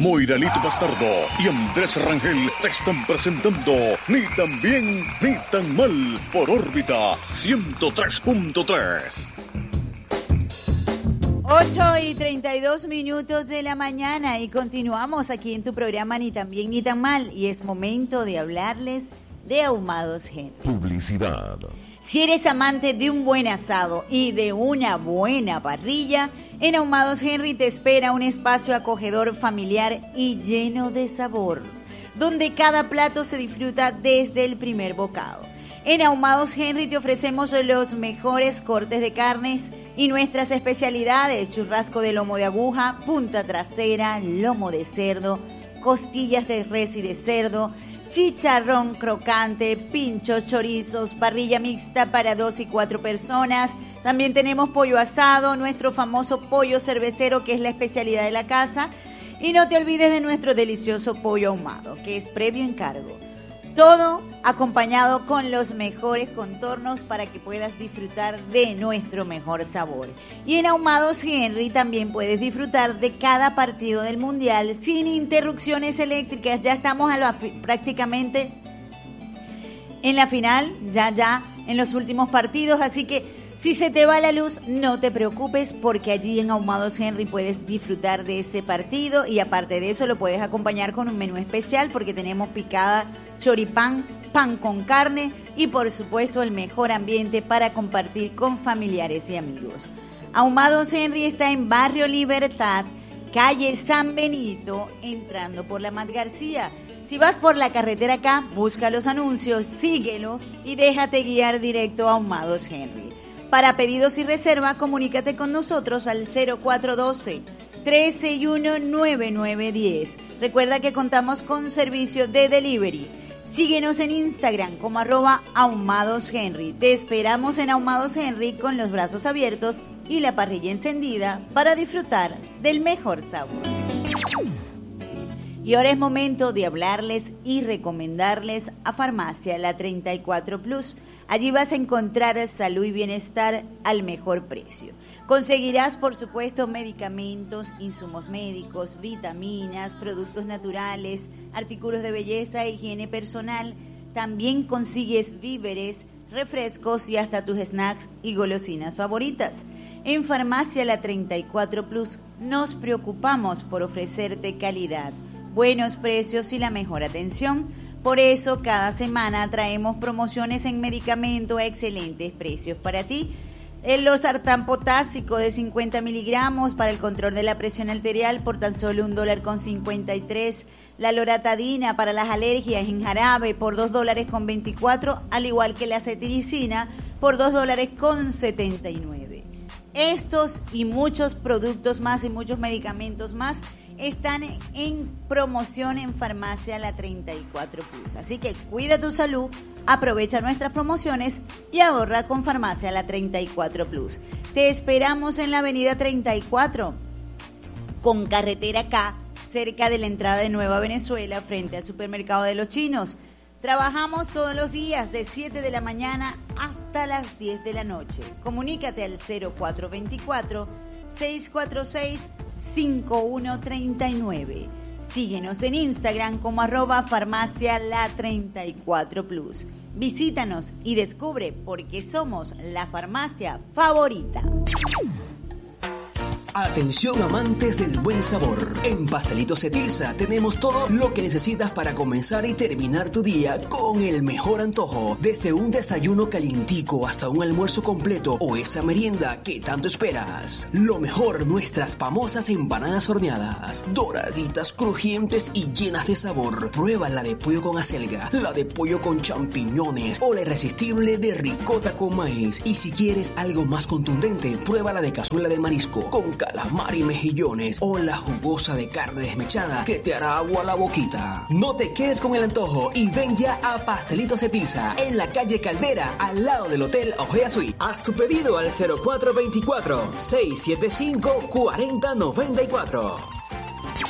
Moira Lito Bastardo y Andrés Rangel te están presentando Ni tan bien ni tan mal por órbita 103.3. 8:32 de la mañana y continuamos aquí en tu programa Ni tan bien ni tan mal y es momento de hablarles de Ahumados Henry. Publicidad. Si eres amante de un buen asado y de una buena parrilla, en Ahumados Henry te espera un espacio acogedor, familiar y lleno de sabor, donde cada plato se disfruta desde el primer bocado. En Ahumados Henry te ofrecemos los mejores cortes de carnes y nuestras especialidades: churrasco de lomo de aguja, punta trasera, lomo de cerdo, costillas de res y de cerdo, chicharrón crocante, pinchos, chorizos, parrilla mixta para 2 y 4 personas. También tenemos pollo asado, nuestro famoso pollo cervecero, que es la especialidad de la casa. Y no te olvides de nuestro delicioso pollo ahumado, que es previo encargo. Todo acompañado con los mejores contornos para que puedas disfrutar de nuestro mejor sabor. Y en Ahumados Henry también puedes disfrutar de cada partido del Mundial sin interrupciones eléctricas. Ya estamos prácticamente en la final, ya en los últimos partidos, así que si se te va la luz, no te preocupes, porque allí en Ahumados Henry puedes disfrutar de ese partido y aparte de eso lo puedes acompañar con un menú especial, porque tenemos picada, choripán, pan con carne y por supuesto el mejor ambiente para compartir con familiares y amigos. Ahumados Henry está en Barrio Libertad, calle San Benito, entrando por la Mat García. Si vas por la carretera acá, busca los anuncios, síguelo y déjate guiar directo a Ahumados Henry. Para pedidos y reserva, comunícate con nosotros al 0412-361-9910. Recuerda que contamos con servicio de delivery. Síguenos en Instagram como @ahumadoshenry. Te esperamos en Ahumados Henry con los brazos abiertos y la parrilla encendida para disfrutar del mejor sabor. Y ahora es momento de hablarles y recomendarles a Farmacia La 34 Plus. Allí vas a encontrar salud y bienestar al mejor precio. Conseguirás, por supuesto, medicamentos, insumos médicos, vitaminas, productos naturales, artículos de belleza e higiene personal. También consigues víveres, refrescos y hasta tus snacks y golosinas favoritas. En Farmacia La 34 Plus nos preocupamos por ofrecerte calidad, buenos precios y la mejor atención. Por eso, cada semana traemos promociones en medicamento a excelentes precios para ti. El losartán potásico de 50 miligramos para el control de la presión arterial por tan solo $1.53. La loratadina para las alergias en jarabe por $2.24, al igual que la cetiricina por $2.79. Estos y muchos productos más y muchos medicamentos más están en promoción en Farmacia La 34 Plus. Así que cuida tu salud, aprovecha nuestras promociones y ahorra con Farmacia La 34 Plus. Te esperamos en la avenida 34, con carretera K, cerca de la entrada de Nueva Venezuela, frente al supermercado de los chinos. Trabajamos todos los días de 7 de la mañana hasta las 10 de la noche. Comunícate al 0424-646-5139. Síguenos en Instagram como @farmacia la 34 Plus. Visítanos y descubre por qué somos la farmacia favorita. Atención amantes del buen sabor. En Pastelitos Etilsa tenemos todo lo que necesitas para comenzar y terminar tu día con el mejor antojo. Desde un desayuno calientico hasta un almuerzo completo o esa merienda que tanto esperas. Lo mejor, nuestras famosas empanadas horneadas, doraditas, crujientes y llenas de sabor. Prueba la de pollo con acelga, la de pollo con champiñones o la irresistible de ricota con maíz. Y si quieres algo más contundente, prueba la de cazuela de marisco con calamar y mejillones o la jugosa de carne desmechada que te hará agua a la boquita. No te quedes con el antojo y ven ya a Pastelitos Etilsa en la calle Caldera, al lado del Hotel Ojea Suite. Haz tu pedido al 0424-675-4094.